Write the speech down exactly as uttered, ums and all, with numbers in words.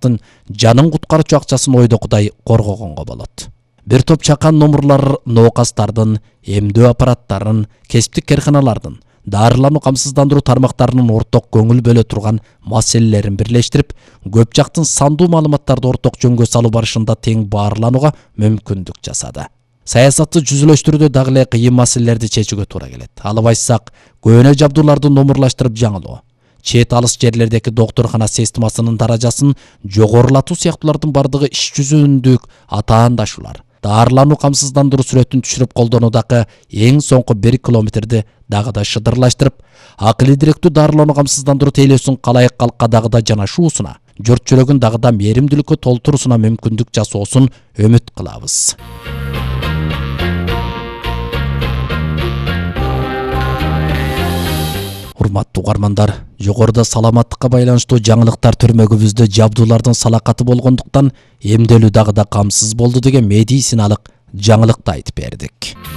жактын жанын куткарчу акчасын ойдокудай коргогонго болот. Бир топ чакан номурлар ноокастардын, эмдөө аппараттарын, кесиптик керканалардын, дарылануу камсыздандыруу тармактарынын орток көңүл бөлө турган маселелерин бирлештирип, көп жактын сандуу маалыматтарды орток жөнгө салуу барышында тең баарланууга мүмкүндүк жасады. Саясатты жүзүлөштүрүүдө дагы эле кыйын маселелерди чечүүгө туура келет. Алып айтсак, көөнө жабдууларды номурлаштырып жаңылоо, чет алыс жерлердеги доктуркана системасынын даражасын жогорулатуу сыяктуулардын бардыгы иш жүзүндүк атаандашуулар. Дарылануу камсыздандыруу сүрөтүн түшүрүп колдонуудагы эң соңку бир километрди дагы да шыдырлаштырып, акылы директүү дарылануу камсыздандыруу тейлөөсүн калайык калкка дагы да жанашуусуна, журт жүрөгүн дагы да мээримдүүлүккө толтуруусуна мүмкүндүк жасоосун үмүт кылабыз. Урматтуу угармандар, жогоруда саламаттыкка байланыштуу жаңылыктар түрмөгүбүздө жабдуулардын салакаты болгондуктан эмделүү дагы да камсыз болду деген медициналык жаңылыкты айтып бердик.